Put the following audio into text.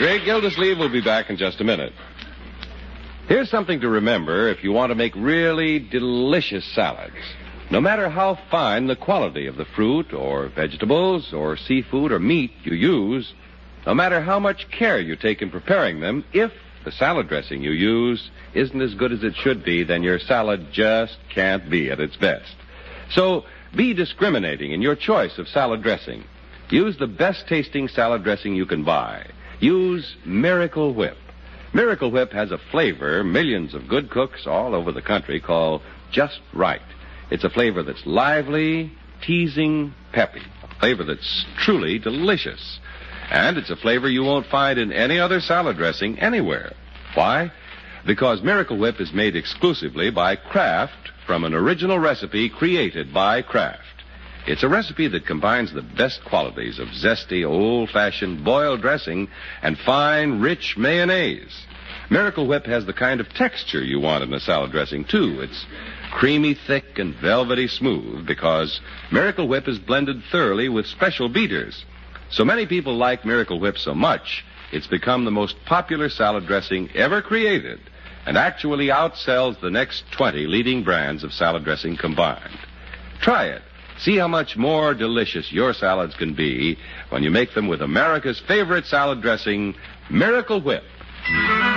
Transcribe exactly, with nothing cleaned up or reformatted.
Greg Gildersleeve will be back in just a minute. Here's something to remember if you want to make really delicious salads. No matter how fine the quality of the fruit or vegetables or seafood or meat you use, no matter how much care you take in preparing them, if the salad dressing you use isn't as good as it should be, then your salad just can't be at its best. So be discriminating in your choice of salad dressing. Use the best-tasting salad dressing you can buy. Use Miracle Whip. Miracle Whip has a flavor millions of good cooks all over the country call just right. It's a flavor that's lively, teasing, peppy. A flavor that's truly delicious. And it's a flavor you won't find in any other salad dressing anywhere. Why? Because Miracle Whip is made exclusively by Kraft from an original recipe created by Kraft. It's a recipe that combines the best qualities of zesty, old-fashioned boiled dressing and fine, rich mayonnaise. Miracle Whip has the kind of texture you want in a salad dressing, too. It's creamy thick and velvety smooth because Miracle Whip is blended thoroughly with special beaters. So many people like Miracle Whip so much, it's become the most popular salad dressing ever created and actually outsells the next twenty leading brands of salad dressing combined. Try it. See how much more delicious your salads can be when you make them with America's favorite salad dressing, Miracle Whip.